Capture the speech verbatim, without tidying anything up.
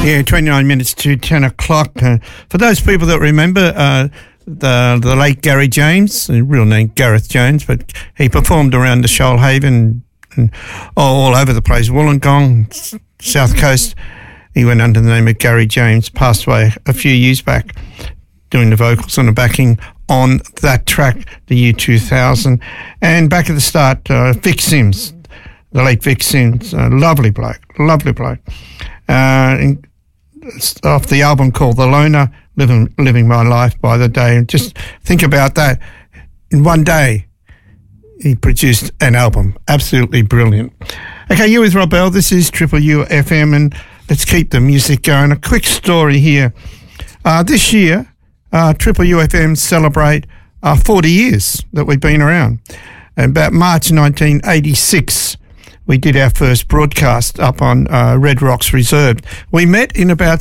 Yeah, twenty-nine minutes to ten o'clock. Uh, for those people that remember uh, the the late Gary James, the real name Gareth Jones, but he performed around the Shoalhaven and all over the place, Wollongong, South Coast. He went under the name of Gary James, passed away a few years back, doing the vocals and the backing on that track, the year two thousand. And back at the start, uh, Vic Sims, the late Vic Sims, a lovely bloke, lovely bloke. Uh, in, off the album called The Loner, Living, Living My Life by the Day. And just think about that. In one day, he produced an album. Absolutely brilliant. Okay, you with Rob Bell. This is Triple U F M, and let's keep the music going. A quick story here. Uh, this year, uh, Triple U F M celebrate uh, forty years that we've been around. And about March nineteen eighty-six, we did our first broadcast up on uh, Red Rocks Reserve. We met in about